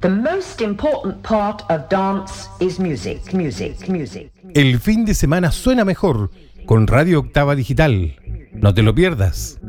The most important part of dance is music. El fin de semana suena mejor con Radio Octava Digital. No te lo pierdas.